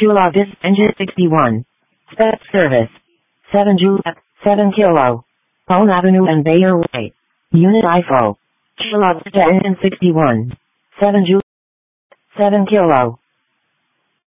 Chula Bis Engine 61. Spec Service. 7 Juliet, 7 Kilo. Pone Avenue and Bayer Way. Unit IFO. Chula Vista Engine 61. 7 Juliet, 7 Kilo.